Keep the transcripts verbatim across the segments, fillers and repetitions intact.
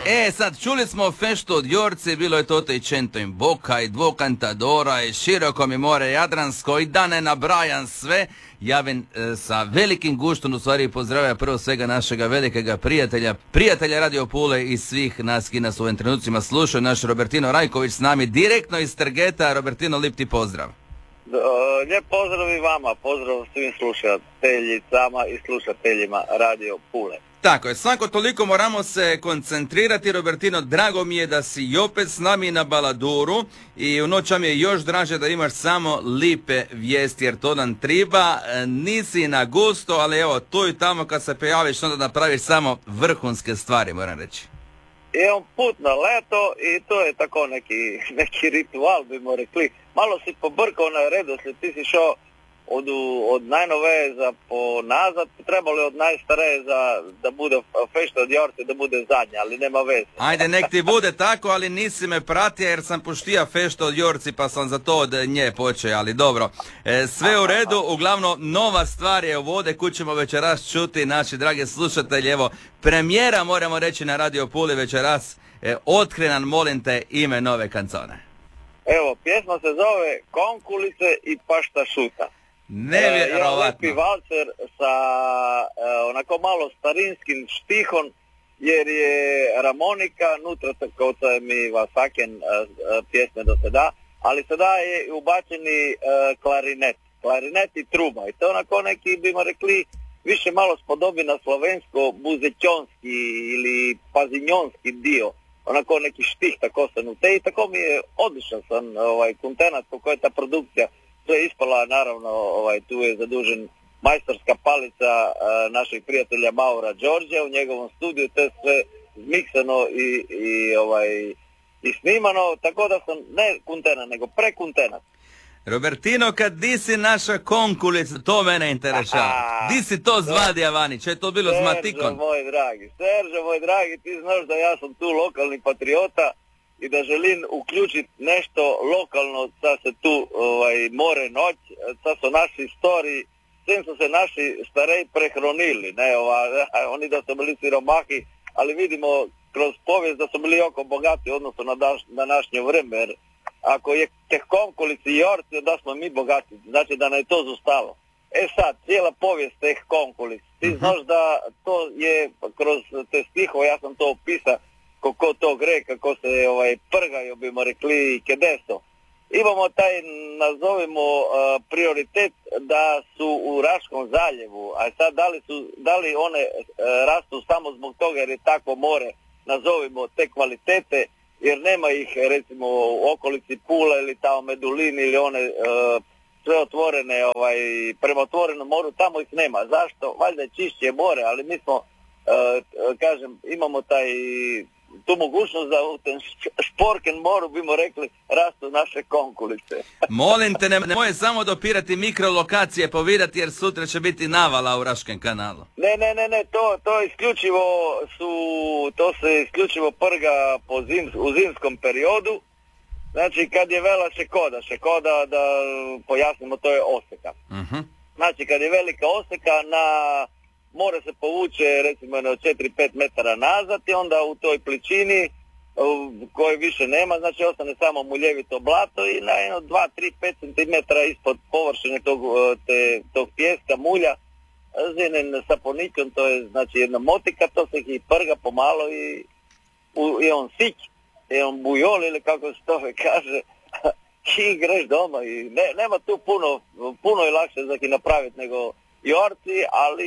E, sad, čuli smo Fešto od Jorci, bilo je to i Cento in Boca, i Dvo Cantadora, i Široko mi more Jadransko, i da ne nabrajam sve. Ja ben, e, sa velikim guštom u stvari pozdravlja prvo svega našega velikega prijatelja, prijatelja Radio Pule i svih nas ki nas u ovim trenucima slušaju, naš Robertino Rajković s nami direktno iz Trgeta. Robertino, lip ti pozdrav. Lijep pozdrav i vama, pozdrav svim slušateljicama i slušateljima Radio Pule. Tako je, svako toliko moramo se koncentrirati. Robertino, drago mi je da si i opet s nami na Baladuru i u noća mi je još draže da imaš samo lipe vijesti, jer to nam triba. Nisi na gusto, ali evo, tu i tamo kad se pojaviš onda napraviš samo vrhunske stvari, moram reći. Imam put na leto i to je tako neki, neki ritual, bimo rekli. Malo si pobrkao na redoslijed, ti si šao od, od najnovije za po nazad, trebalo je od najstarije za da bude Fešto od Jorci, da bude zadnja, ali nema veze. Ajde, nek ti bude tako, ali nisi me pratio jer sam puštija Fešto od Jorci, pa sam za to od nje počeo, ali dobro. E, sve u redu, uglavnom nova stvar je u vode, koju ćemo večeras čuti, naši dragi slušatelji. Evo, premijera moramo reći na Radio Puli večeras. E, otkri nam, molim te, ime nove kancone. Evo, pjesma se zove Konkulice i Pašta šuta. Nevjerovatno. Je lepi valcer sa e, onako malo starinskim štihom, jer je harmonika, nutra tako je mi vasaken e, pjesme do sada, ali sada je ubačeni e, klarinet, klarinet i truba. I to onako neki, bimo rekli, više malo spodobi na slovensko buzećonski ili pazinjonski dio. Onako neki štih tako sam u te i tako mi je odličan sam ovaj, kontenat kako je ta produkcija. To je ispala, naravno, ovaj, tu je zadužen majstorska palica uh, našeg prijatelja Maura Đorđe u njegovom studiju, to je sve zmiksano i, i, ovaj, i snimano, tako da sam ne kuntena, nego prekuntenat. Robertino, kad di si naša konkulica, to mene interesava. Di si to zvadija vani, če je to bilo Seržo, s Matikon? moj dragi, Seržo, moj dragi, ti znaš da ja sam tu lokalni patriota i da želim uključiti nešto lokalno, sad se tu ovaj, more noć, sad su naši istoriji, svim su se naši starej prehronili, ne, ova, oni da su bili siromahi, ali vidimo kroz povijest da su bili jako bogati odnosno na, daš, na našnje vreme, jer ako je teh konkulici i Jorci, da smo mi bogati, znači da nam je to zostalo. E sad, cijela povijest teh konkulic, ti uh-huh. znaš da to je kroz te stihove, ja sam to opisao, kako to gre, kako se ovaj, prgaju, bimo rekli, kedeso. Imamo taj, nazovimo, uh, prioritet da su u Raškom zaljevu, a sad da li, su, da li one uh, rastu samo zbog toga jer je takvo more, nazovimo, te kvalitete, jer nema ih, recimo, u okolici Pula ili tamo Medulin ili one uh, sve otvorene, ovaj, prema otvorenom moru, tamo ih nema. Zašto? Valjda je čišće more, ali mi smo, uh, kažem, imamo taj tu mogućnost da u tem šporken moru, bimo rekli, rastu naše konkulice. Molim te, nemoj samo dopirati mikrolokacije povidati, jer sutra će biti navala u Raškem kanalu. Ne, ne, ne, ne, to, to isključivo su, to se isključivo prga po zim, u zimskom periodu. Znači, kad je vela šekoda, šekoda, da pojasnimo, to je oseka. Uh-huh. Znači, kad je velika oseka, na more se povuče recimo na četiri do pet metara nazad i onda u toj pličini koji više nema, znači ostane samo muljevito blato i na jedno dva, tri, pet centimetara ispod površine tog, te, tog pijeska mulja zinen saponikom, to je znači jedna motika, to se i prga pomalo i, u, i on sić, i on bujol ili kako se to kaže i greš doma i ne, nema tu puno, puno je lakše za ki napraviti nego Jorci, ali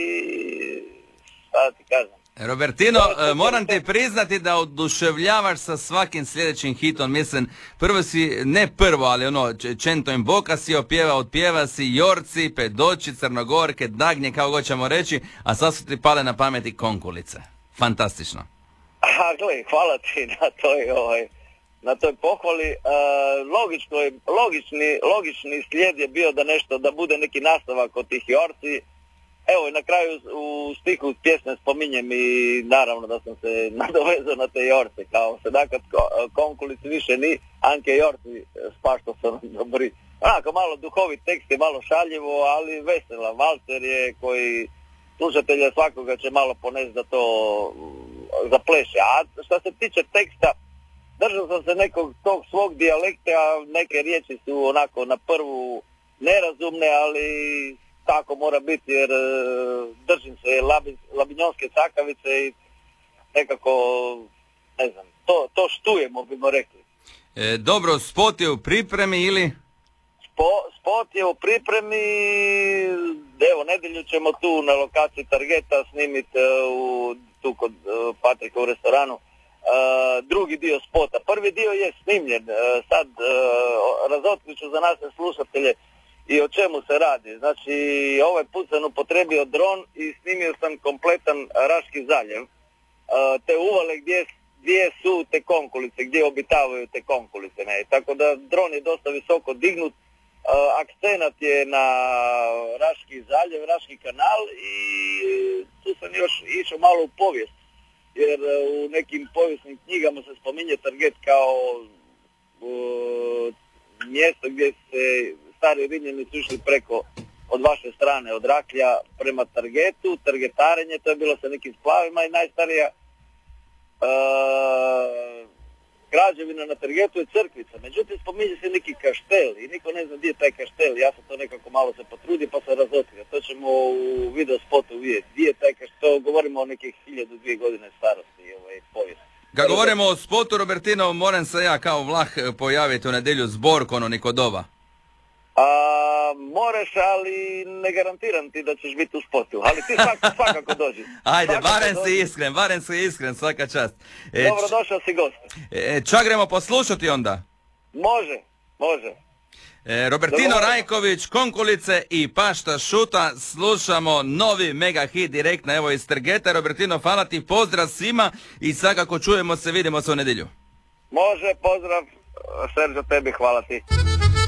šta ti kažem. Robertino, moram ti priznati da oduševljavaš sa svakim sljedećim hitom, mislim, prvo si, ne prvo, ali ono, Cento in Boca si opjeva, otpjeva si Jorci, Pedoći, Crnogorke, Dagnje, kao god ćemo reći, a sad su ti pale na pameti konkulice. Fantastično. A, gle, hvala ti na toj, ovaj, na toj pohvali. E, logično, logični, logični slijed je bio da nešto, da bude neki nastavak od tih Jorci. Evo i na kraju u stihu pjesme spominjem i naravno da sam se nadovezao na te Jorce, kao se dakle konkulici više ni, anke Jorci spašto sam dobri. Onako malo duhovit tekst je, malo šaljivo, ali vesela. Valcer je koji slušatelja svakoga će malo ponesti da to zapleše. A što se tiče teksta, držao sam se nekog tog svog dijalekta, neke riječi su onako na prvu nerazumne, ali tako mora biti jer držim se labi, labinjonske cakavice i nekako, ne znam, to, to štujemo, bimo rekli. E, dobro, spot je u pripremi ili? Spo, spot je u pripremi, evo, nedjelju ćemo tu na lokaciji Targeta snimiti u, tu kod uh, Patrika u restoranu uh, drugi dio spota. Prvi dio je snimljen, uh, sad uh, razotkrit ću za naše slušatelje i o čemu se radi. Znači, ovaj put sam upotrebio dron i snimio sam kompletan Raški zaljev, uh, te uvale gdje, gdje su te konkulice, gdje obitavaju te konkulice. Ne? Tako da dron je dosta visoko dignut, uh, akcenat je na Raški zaljev, Raški kanal i tu sam još išao malo u povijest, jer uh, u nekim povijesnim knjigama se spominje Target kao uh, mjesto gdje se stari Rimljani su išli preko od vaše strane, od Raklja prema Targetu, targetarenje, to je bilo sa nekim splavima i najstarija uh, građevina na Targetu je crkvica. Međutim, spominje se neki kaštel i niko ne zna gdje je taj kaštel. Ja sam to nekako malo se potrudio pa sam razotkrio. To ćemo u video spotu vidjeti. Gdje je taj kaštel? Govorimo o nekih hiljadu dvije godine starosti ovaj, povijest. Kad govorimo o spotu, Robertino, moram se ja kao Vlah pojaviti u nedjelju s Borkom u Nikodova. A, moreš, ali ne garantiram ti da ćeš biti u spotu, ali ti svak, svakako dođi. Ajde, svakako barem dođi. si iskren, barem si iskren, svaka čast. E, Dobrodošao si gost. E, čak gremo poslušati onda. Može, može. E, Robertino Dobro. Rajković, Konkulice i Pašta šuta, slušamo novi mega hit direktno evo iz Targeta. Robertino, hvala ti, pozdrav svima i svakako čujemo se, vidimo se u nedjelju. Može, pozdrav, Serđo, tebi, hvala ti.